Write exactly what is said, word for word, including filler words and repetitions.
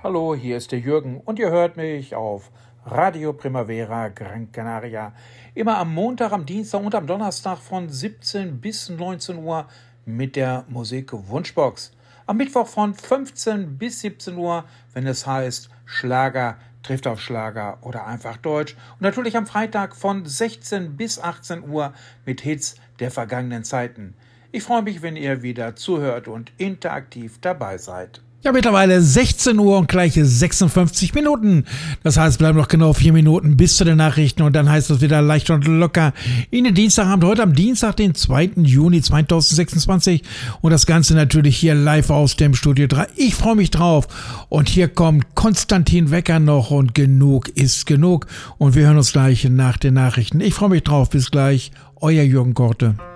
Hallo, hier ist der Jürgen und ihr hört mich auf Radio Primavera Gran Canaria. Immer am Montag, am Dienstag und am Donnerstag von siebzehn bis neunzehn Uhr mit der Musik Wunschbox. Am Mittwoch von fünfzehn bis siebzehn Uhr, wenn es heißt Schlager trifft auf Schlager oder einfach Deutsch. Und natürlich am Freitag von sechzehn bis achtzehn Uhr mit Hits der vergangenen Zeiten. Ich freue mich, wenn ihr wieder zuhört und interaktiv dabei seid. Ja, mittlerweile sechzehn Uhr und gleiche sechsundfünfzig Minuten. Das heißt, bleiben noch genau vier Minuten bis zu den Nachrichten und dann heißt es wieder leicht und locker in den Dienstagabend. Heute am Dienstag, den zweiten Juni zweitausendsechsundzwanzig und das Ganze natürlich hier live aus dem Studio drei. Ich freue mich drauf und hier kommt Konstantin Wecker noch und genug ist genug und wir hören uns gleich nach den Nachrichten. Ich freue mich drauf. Bis gleich. Euer Jürgen Korte.